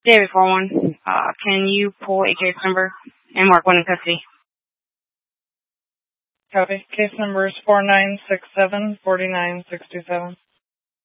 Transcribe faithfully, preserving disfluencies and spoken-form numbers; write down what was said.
David four one, uh, can you pull a case number and mark one in custody? Copy. Case number is four nine six seven, four nine six two seven.